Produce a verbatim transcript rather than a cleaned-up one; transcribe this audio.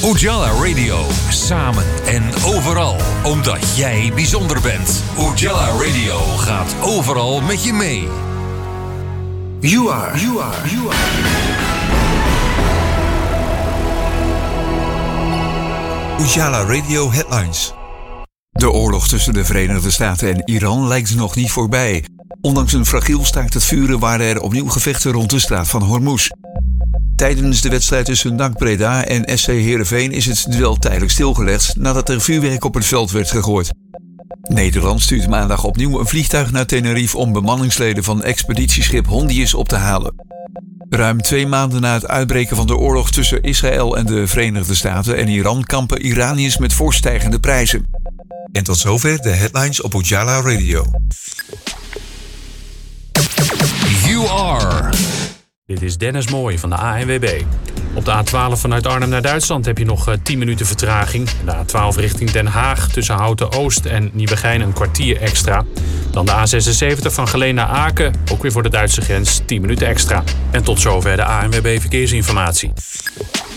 Ujala Radio. Samen en overal. Omdat jij bijzonder bent. Ujala Radio gaat overal met je mee. You are. You are. You are. Ujala Radio Headlines. De oorlog tussen de Verenigde Staten en Iran lijkt nog niet voorbij. Ondanks een fragiel staakt het vuren waren er opnieuw gevechten rond de straat van Hormuz. Tijdens de wedstrijd tussen N A C Breda en S C Heerenveen is het duel tijdelijk stilgelegd nadat er vuurwerk op het veld werd gegooid. Nederland stuurt maandag opnieuw een vliegtuig naar Tenerife om bemanningsleden van expeditieschip Hondius op te halen. Ruim twee maanden na het uitbreken van de oorlog tussen Israël en de Verenigde Staten en Iran kampen Iraniërs met fors stijgende prijzen. En tot zover de headlines op Ujala Radio. You are. Dit is Dennis Mooij van de A N W B. Op de A twaalf vanuit Arnhem naar Duitsland heb je nog tien minuten vertraging. De A twaalf richting Den Haag tussen Houten-Oost en Nieuwegein een kwartier extra. Dan de A zesenzeventig van Geleen naar Aken, ook weer voor de Duitse grens, tien minuten extra. En tot zover de A N W B Verkeersinformatie.